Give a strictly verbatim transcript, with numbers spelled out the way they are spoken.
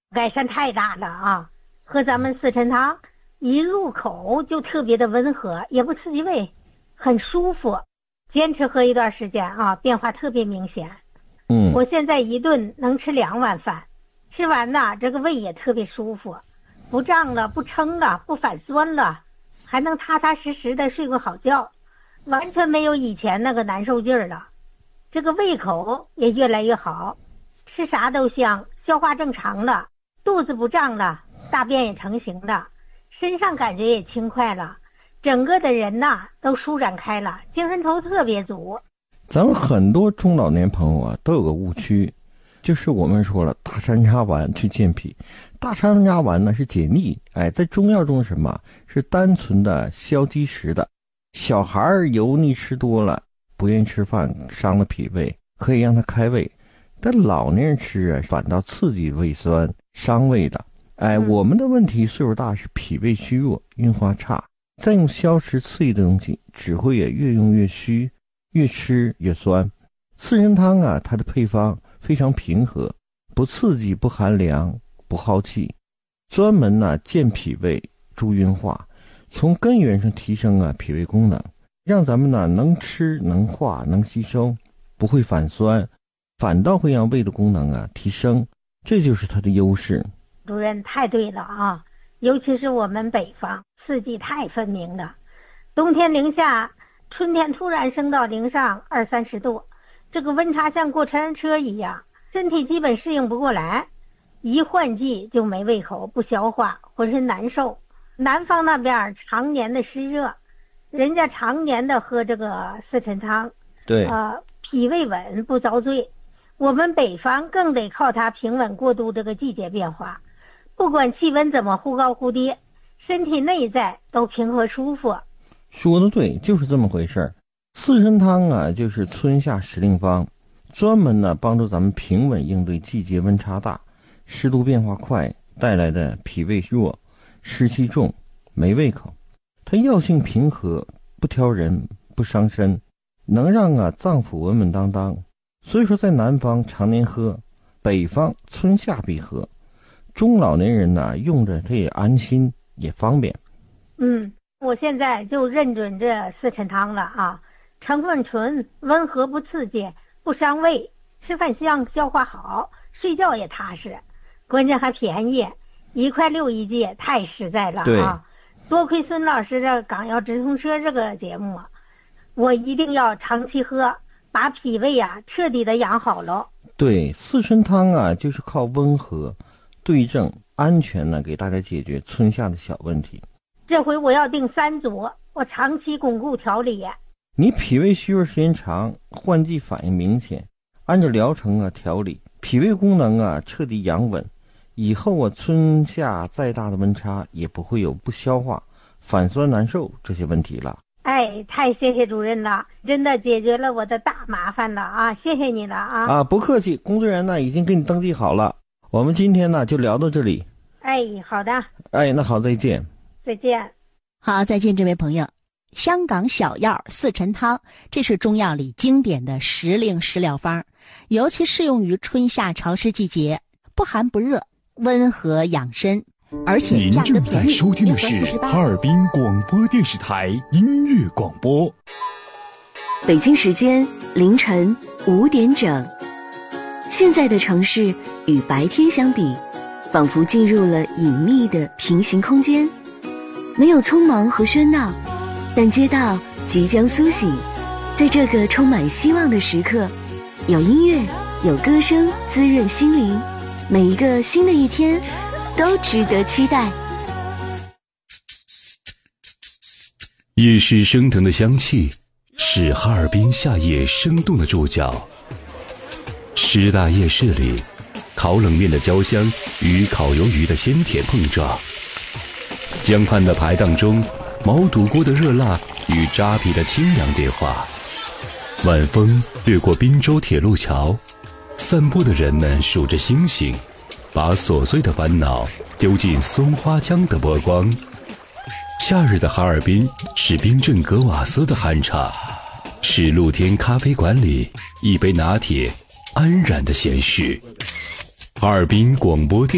改善太大了啊！喝咱们四陈汤，一入口就特别的温和，也不刺激胃，很舒服。坚持喝一段时间啊，变化特别明显。 嗯， 我现在一顿能吃两碗饭，吃完呢，这个胃也特别舒服，不胀了，不撑了，不反酸了，还能踏踏实实的睡个好觉，完全没有以前那个难受劲儿了。这个胃口也越来越好，吃啥都香，消化正常了，肚子不胀了，大便也成型了，身上感觉也轻快了，整个的人呐都舒展开了，精神头特别足。 咱们很多中老年朋友啊都有个误区，就是我们说了大山楂丸去健脾，大山楂丸呢是解腻，哎，在中药中什么是单纯的消积食的。小孩油腻吃多了，不愿意吃饭，伤了脾胃，可以让他开胃，但老年人吃啊反倒刺激胃酸，伤胃的。哎， 嗯、 我们的问题岁数大是脾胃虚弱，运化差，再用消食刺激的东西，只会也越用越虚，越吃越酸。四神汤啊，它的配方非常平和，不刺激，不寒凉，不耗气，专门呢健脾胃，助运化，从根源上提升啊脾胃功能，让咱们呢能吃能化能吸收，不会反酸，反倒会让胃的功能啊提升，这就是它的优势。 主任太对了啊，尤其是我们北方四季太分明了，冬天零下，春天突然升到零上二三十度，这个温差像过山车一样，身体基本适应不过来，一换季就没胃口，不消化，浑身难受。南方那边常年的湿热，人家常年的喝这个四陈汤， 对， 呃，脾胃稳不遭罪。我们北方更得靠它平稳过渡这个季节变化，不管气温怎么忽高忽低，身体内在都平和舒服。 说的对，就是这么回事儿。四神汤啊，就是春夏时令方，专门呢帮助咱们平稳应对季节温差大、湿度变化快带来的脾胃弱、湿气重、没胃口。它药性平和，不挑人，不伤身，能让啊脏腑稳稳当当。所以说在南方常年喝，北方春夏必喝。中老年人呢用着它也安心也方便。 嗯，我现在就认准这四陈汤了啊，成分纯，温和不刺激，不伤胃，吃饭香，消化好，睡觉也踏实，关键还便宜，一块六一剂，太实在了啊！多亏孙老师的港药直通车这个节目，我一定要长期喝，把脾胃啊彻底的养好了。 对，四神汤啊，就是靠温和、对症、安全呢，给大家解决春夏的小问题。 这回我要定三组，我长期巩固调理。 你脾胃虚弱时间长，换季反应明显，按照疗程啊调理，脾胃功能啊彻底养稳，以后啊春夏再大的温差也不会有不消化、反酸难受这些问题了。 哎，太谢谢主任了，真的解决了我的大麻烦了啊！谢谢你了啊！ 啊，不客气，工作人员呢已经给你登记好了。我们今天呢就聊到这里。 哎，好的。 哎，那好，再见。 再见。 好，再见，这位朋友。香港小药四陈汤，这是中药里经典的时令食疗方，尤其适用于春夏潮湿季节，不寒不热，温和养身，而且价格便宜。您正在收听的是哈尔滨广播电视台音乐广播。 北京时间凌晨五点整。现在的城市与白天相比，仿佛进入了隐秘的平行空间，没有匆忙和喧闹，但街道即将苏醒。在这个充满希望的时刻，有音乐，有歌声滋润心灵，每一个新的一天都值得期待。 夜市升腾的香气是哈尔滨夏夜生动的注脚。师大夜市里，烤冷面的焦香与烤鱿鱼的鲜甜碰撞，江畔的排档中，毛肚锅的热辣与扎皮的清凉对话。晚风掠过滨州铁路桥，散步的人们数着星星，把琐碎的烦恼丢进松花江的波光。夏日的哈尔滨是冰镇格瓦斯的酣畅，是露天咖啡馆里一杯拿铁安然的闲适。哈尔滨广播电